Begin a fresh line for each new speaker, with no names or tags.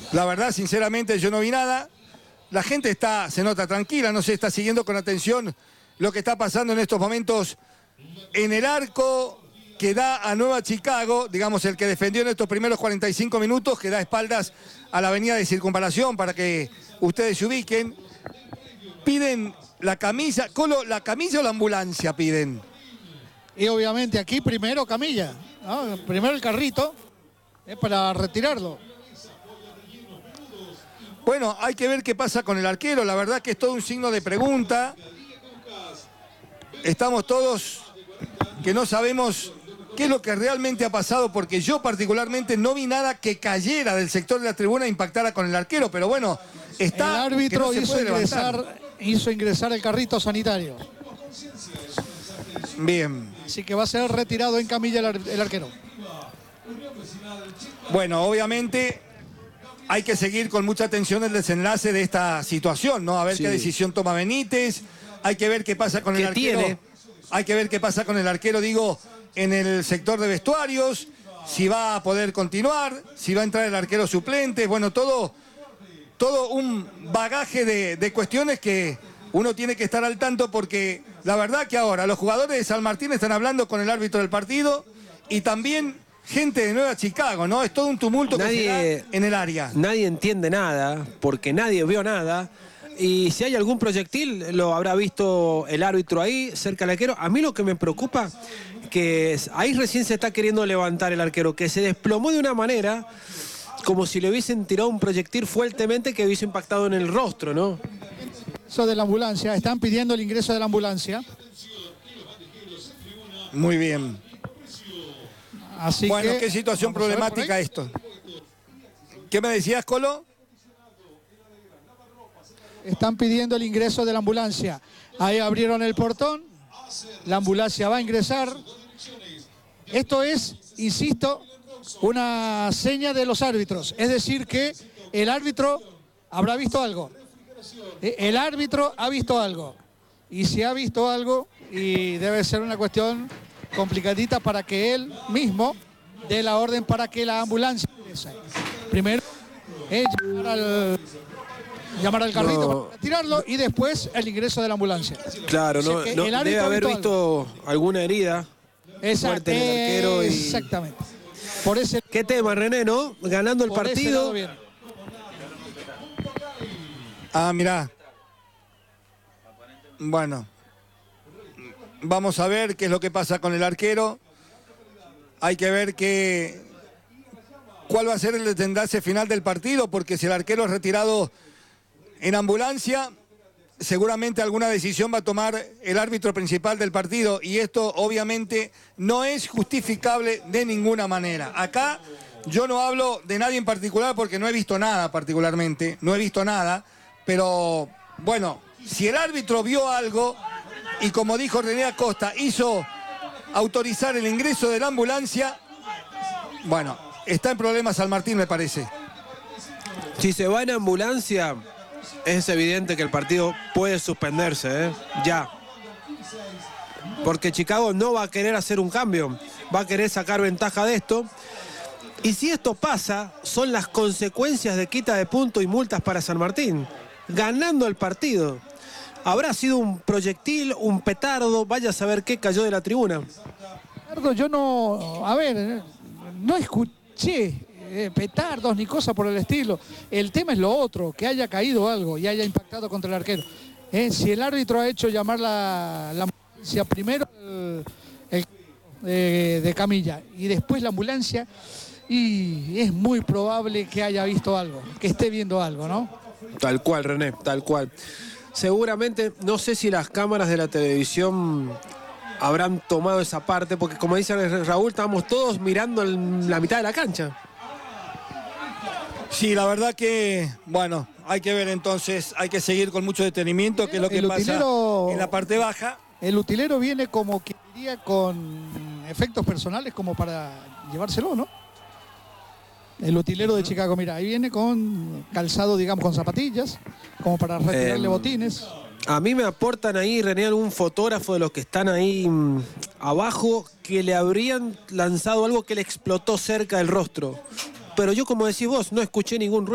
La verdad, sinceramente, yo no vi nada. La gente se nota tranquila, no se está siguiendo con atención lo que está pasando en estos momentos en el arco que da a Nueva Chicago, digamos el que defendió en estos primeros 45 minutos, que da espaldas a la avenida de Circunvalación, para que ustedes se ubiquen. Piden la camisa, Colo, ¿la camisa o la ambulancia piden?
Y obviamente aquí primero camilla, ¿no? Primero el carrito, para retirarlo.
Bueno, hay que ver qué pasa con el arquero, la verdad que es todo un signo de pregunta. Estamos todos que no sabemos qué es lo que realmente ha pasado, porque yo particularmente no vi nada que cayera del sector de la tribuna e impactara con el arquero, pero bueno, está...
El árbitro
que no
hizo ingresar el carrito sanitario.
Bien.
Así que va a ser retirado en camilla el arquero.
Bueno, obviamente hay que seguir con mucha atención el desenlace de esta situación, ¿no? A ver qué decisión toma Benítez, hay que ver qué pasa con el arquero. Hay que ver qué pasa con el arquero, digo, en el sector de vestuarios, si va a poder continuar, si va a entrar el arquero suplente, bueno, todo un bagaje de cuestiones que uno tiene que estar al tanto, porque la verdad que ahora los jugadores de San Martín están hablando con el árbitro del partido y también gente de Nueva Chicago, ¿no? Es todo un tumulto que se da en el área.
Nadie entiende nada, porque nadie vio nada. Y si hay algún proyectil, lo habrá visto el árbitro ahí, cerca del arquero. A mí lo que me preocupa, que ahí recién se está queriendo levantar el arquero, que se desplomó de una manera como si le hubiesen tirado un proyectil fuertemente que hubiese impactado en el rostro, ¿no?
Eso de la ambulancia, están pidiendo el ingreso de la ambulancia.
Muy bien.
Así
bueno,
que,
qué situación problemática esto. ¿Qué me decías, Colo?
Están pidiendo el ingreso de la ambulancia. Ahí abrieron el portón. La ambulancia va a ingresar. Esto es, insisto, una seña de los árbitros. Es decir, que el árbitro habrá visto algo. El árbitro ha visto algo. Y si ha visto algo, y debe ser una cuestión complicadita para que él mismo dé la orden para que la ambulancia ingrese. Primero, llamar al carrito para tirarlo y después el ingreso de la ambulancia.
Claro, no debe haber visto alguna herida fuerte en el arquero.
Exactamente. Por ese,
¿qué tema, René, no? Ganando el partido.
Ah, mirá. Bueno. Vamos a ver qué es lo que pasa con el arquero. Hay que ver cuál va a ser el desenlace final del partido, porque si el arquero es retirado en ambulancia, seguramente alguna decisión va a tomar el árbitro principal del partido, y esto obviamente no es justificable de ninguna manera. Acá yo no hablo de nadie en particular porque no he visto nada particularmente, no he visto nada, pero bueno, si el árbitro vio algo y, como dijo René Acosta, hizo autorizar el ingreso de la ambulancia, bueno, está en problemas San Martín, me parece.
Si se va en ambulancia, es evidente que el partido puede suspenderse, ¿eh? Ya. Porque Chicago no va a querer hacer un cambio, va a querer sacar ventaja de esto. Y si esto pasa, son las consecuencias de quita de puntos y multas para San Martín, ganando el partido. Habrá sido un proyectil, un petardo, vaya a saber qué cayó de la tribuna.
Yo no escuché petardos ni cosas por el estilo. El tema es lo otro, que haya caído algo y haya impactado contra el arquero. Si el árbitro ha hecho llamar la ambulancia primero de camilla y después la ambulancia, y es muy probable que haya visto algo, que esté viendo algo, ¿no?
Tal cual, René, tal cual. Seguramente, no sé si las cámaras de la televisión habrán tomado esa parte, porque como dice Raúl, estábamos todos mirando en la mitad de la cancha.
Sí, la verdad que, bueno, hay que ver entonces, hay que seguir con mucho detenimiento, que es lo que pasa en la parte baja.
El utilero viene como que diría con efectos personales como para llevárselo, ¿no? El utilero de Chicago, mira, ahí viene con calzado, digamos, con zapatillas, como para retirarle botines.
A mí me aportan ahí, René, algún fotógrafo de los que están ahí abajo, que le habrían lanzado algo que le explotó cerca del rostro. Pero yo, como decís vos, no escuché ningún ruido.